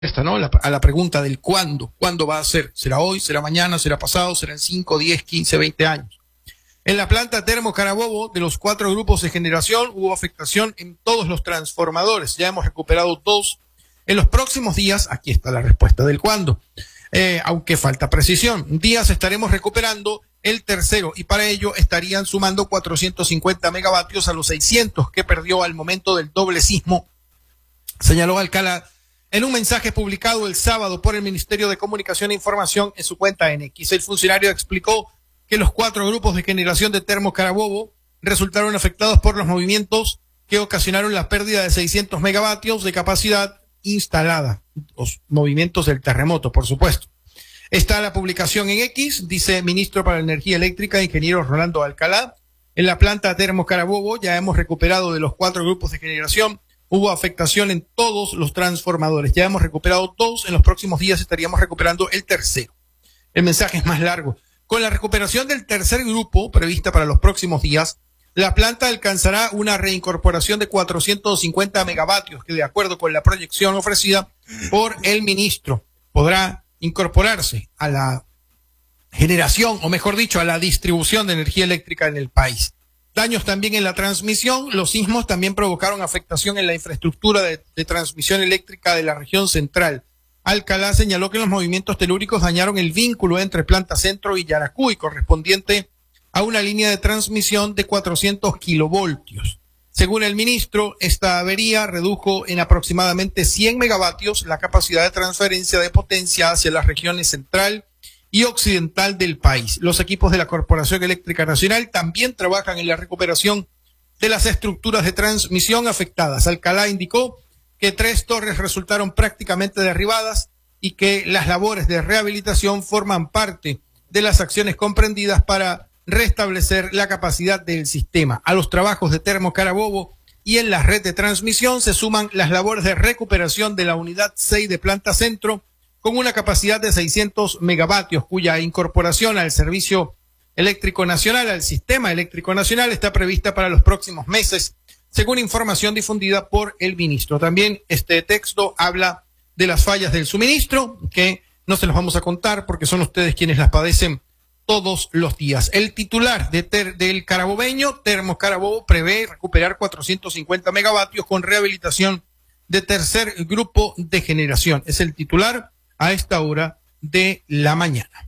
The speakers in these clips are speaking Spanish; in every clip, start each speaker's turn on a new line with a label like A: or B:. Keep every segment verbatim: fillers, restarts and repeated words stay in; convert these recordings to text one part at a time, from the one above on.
A: esta, ¿no? La, a la pregunta del cuándo, cuándo va a ser, será hoy, será mañana, será pasado, será en cinco, diez, quince, veinte años. En la planta Termo Carabobo, de los cuatro grupos de generación, hubo afectación en todos los transformadores. Ya hemos recuperado dos. En los próximos días, aquí está la respuesta del cuándo, eh, aunque falta precisión. Días estaremos recuperando el tercero y para ello estarían sumando cuatrocientos cincuenta megavatios a los seiscientos que perdió al momento del doble sismo, señaló Alcalá en un mensaje publicado el sábado por el Ministerio de Comunicación e Información en su cuenta en X. El funcionario explicó que los cuatro grupos de generación de Termo Carabobo resultaron afectados por los movimientos que ocasionaron la pérdida de seiscientos megavatios de capacidad instalada, los movimientos del terremoto, por supuesto. Está la publicación en X, dice ministro para la Energía Eléctrica, ingeniero Rolando Alcalá. En la planta Termo Carabobo ya hemos recuperado de los cuatro grupos de generación. Hubo afectación en todos los transformadores. Ya hemos recuperado dos. En los próximos días estaríamos recuperando el tercero. El mensaje es más largo. Con la recuperación del tercer grupo prevista para los próximos días, la planta alcanzará una reincorporación de cuatrocientos cincuenta megavatios, que de acuerdo con la proyección ofrecida por el ministro, podrá incorporarse a la generación, o mejor dicho, a la distribución de energía eléctrica en el país. Daños también en la transmisión. Los sismos también provocaron afectación en la infraestructura de, de transmisión eléctrica de la región central. Alcalá señaló que los movimientos telúricos dañaron el vínculo entre Planta Centro y Yaracuy, correspondiente a una línea de transmisión de cuatrocientos kilovoltios. Según el ministro, esta avería redujo en aproximadamente cien megavatios la capacidad de transferencia de potencia hacia las regiones central y occidental del país. Los equipos de la Corporación Eléctrica Nacional también trabajan en la recuperación de las estructuras de transmisión afectadas. Alcalá indicó que tres torres resultaron prácticamente derribadas y que las labores de rehabilitación forman parte de las acciones comprendidas para restablecer la capacidad del sistema. A los trabajos de Termo Carabobo y en la red de transmisión se suman las labores de recuperación de la unidad seis de Planta Centro, con una capacidad de seiscientos megavatios, cuya incorporación al servicio eléctrico nacional, al sistema eléctrico nacional, está prevista para los próximos meses, según información difundida por el ministro. También este texto habla de las fallas del suministro, que no se las vamos a contar porque son ustedes quienes las padecen todos los días. El titular de ter, del carabobeño, Termo Carabobo, prevé recuperar cuatrocientos cincuenta megavatios con rehabilitación de tercer grupo de generación. Es el titular a esta hora de la mañana.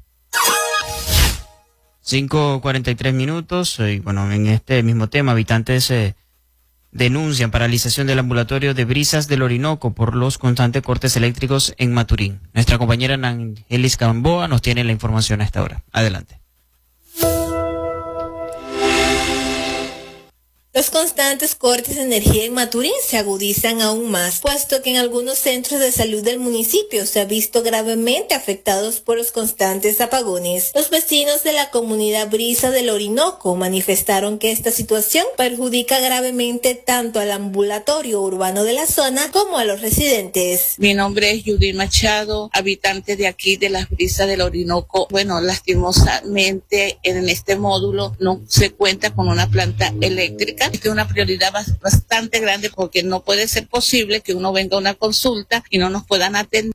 B: cinco cuarenta y tres minutos. Y bueno, en este mismo tema, habitantes eh, denuncian paralización del ambulatorio de Brisas del Orinoco por los constantes cortes eléctricos en Maturín. Nuestra compañera Nangelis Gamboa nos tiene la información a esta hora. Adelante.
C: Los constantes cortes de energía en Maturín se agudizan aún más, puesto que en algunos centros de salud del municipio se ha visto gravemente afectados por los constantes apagones. Los vecinos de la comunidad Brisa del Orinoco manifestaron que esta situación perjudica gravemente tanto al ambulatorio urbano de la zona como a los residentes.
D: Mi nombre es Judy Machado, habitante de aquí de las Brisas del Orinoco. Bueno, lastimosamente en este módulo no se cuenta con una planta eléctrica. Esta es una prioridad bastante grande porque no puede ser posible que uno venga a una consulta y no nos puedan atender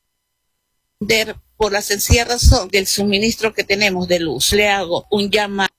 D: por la sencilla razón del suministro que tenemos de luz. Le hago un llamado